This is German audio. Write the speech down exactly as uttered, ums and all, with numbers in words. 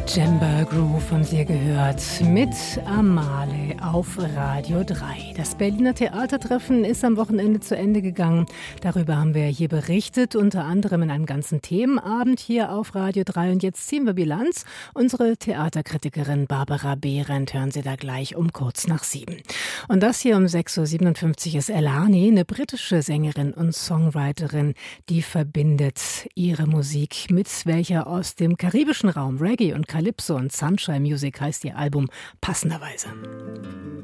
Djembe Groove von dir gehört mit Amale auf Radio drei. Das Berliner Theatertreffen ist am Wochenende zu Ende gegangen. Darüber haben wir hier berichtet, unter anderem in einem ganzen Themenabend hier auf Radio drei. Und jetzt ziehen wir Bilanz. Unsere Theaterkritikerin Barbara Behrendt hören Sie da gleich um kurz nach sieben. Und das hier um sechs Uhr siebenundfünfzig ist Elani, eine britische Sängerin und Songwriterin, die verbindet ihre Musik mit welcher aus dem karibischen Raum, Reggae und Calypso und Sunshine Music heißt ihr Album passenderweise.